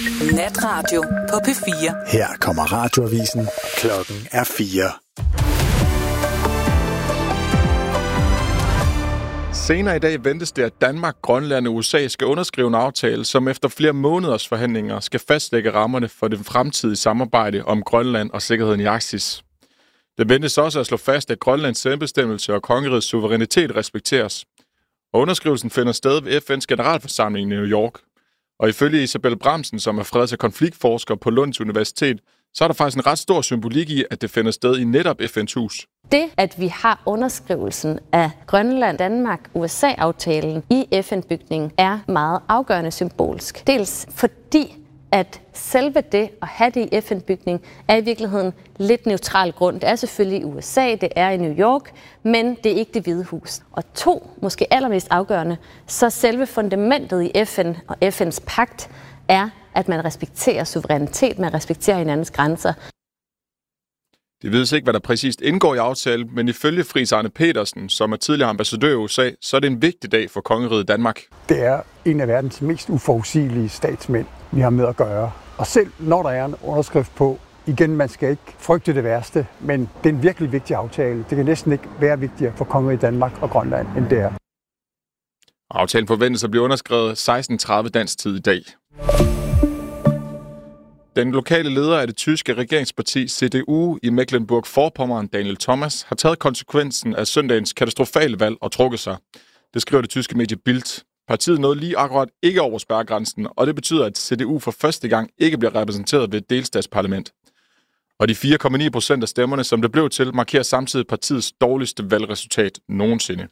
Natradio på P4. Her kommer radioavisen. Klokken er 4. Senere i dag ventes det, at Danmark, Grønland og USA skal underskrive en aftale, som efter flere måneders forhandlinger skal fastlægge rammerne for det fremtidige samarbejde om Grønland og sikkerheden i Arktis. Det ventes også at slå fast, at Grønlands selvbestemmelse og kongerigets suverænitet respekteres. Og underskrivelsen finder sted ved FN's generalforsamling i New York. Og ifølge Isabel Bramsen, som er freds- og konfliktforsker på Lunds Universitet, så er der faktisk en ret stor symbolik i, at det finder sted i netop FN's hus. Det, at vi har underskrivelsen af Grønland, Danmark, USA-aftalen i FN-bygningen, er meget afgørende symbolsk. Dels fordi, at selve det at have det i FN-bygningen er i virkeligheden lidt neutral grund. Det er selvfølgelig i USA, det er i New York, men det er ikke Det Hvide Hus. Og 2, måske allermest afgørende, så selve fundamentet i FN og FN's pagt er, at man respekterer suverænitet, man respekterer hinandens grænser. Det vides ikke, hvad der præcist indgår i aftalen, men ifølge Friis Arne Petersen, som er tidligere ambassadør i USA, så er det en vigtig dag for kongeriget Danmark. Det er en af verdens mest uforudsigelige statsmænd, vi har med at gøre. Og selv når der er en underskrift på, igen, man skal ikke frygte det værste, men det er en virkelig vigtig aftale. Det kan næsten ikke være vigtigere for kongeriget Danmark og Grønland, end det er. Aftalen forventes at blive underskrevet 16:30 dansk tid i dag. Den lokale leder af det tyske regeringsparti CDU i Mecklenburg-Vorpommern, Daniel Thomas, har taget konsekvensen af søndagens katastrofale valg og trukket sig. Det skriver det tyske medie Bild. Partiet nåede lige akkurat ikke over spærregrænsen, og det betyder, at CDU for første gang ikke bliver repræsenteret ved et delstatsparlament. Og de 4,9% af stemmerne, som det blev til, markerer samtidig partiets dårligste valgresultat nogensinde.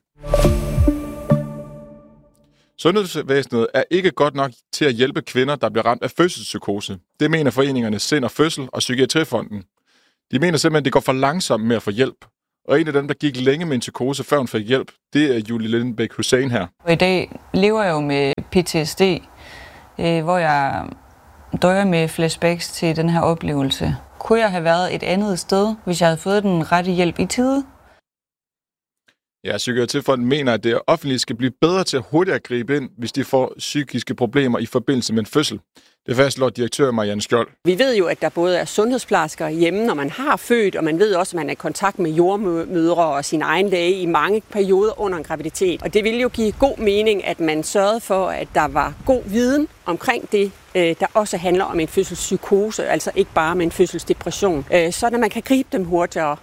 Sundhedsvæsenet er ikke godt nok til at hjælpe kvinder, der bliver ramt af fødselspsykose. Det mener foreningerne Sind og Fødsel og Psykiatrifonden. De mener simpelthen, at det går for langsomt med at få hjælp. Og en af dem, der gik længe med en psykose, før hun fik hjælp, det er Julie Lindbæk Hussein her. I dag lever jeg jo med PTSD, hvor jeg døjer med flashbacks til den her oplevelse. Kunne jeg have været et andet sted, hvis jeg havde fået den rette hjælp i tide? Ja, Psykiatrifonden mener, at det offentlige skal blive bedre til at hurtigt at gribe ind, hvis de får psykiske problemer i forbindelse med en fødsel. Det fastslår direktør Marianne Skjold. Vi ved jo, at der både er sundhedsplejersker hjemme, når man har født, og man ved også, at man er i kontakt med jordmødre og sin egen læge i mange perioder under en graviditet. Og det ville jo give god mening, at man sørgede for, at der var god viden omkring det, der også handler om en fødselspsykose, altså ikke bare om en fødselsdepression, så man kan gribe dem hurtigere.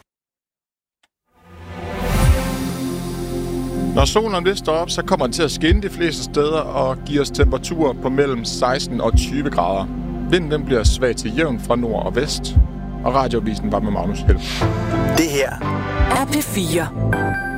Når solen om lidt står op, så kommer den til at skinne de fleste steder og give os temperaturer på mellem 16 og 20 grader. Vinden bliver svag til jævn fra nord og vest, og radioavisen var med Magnus Held. Det her er P4.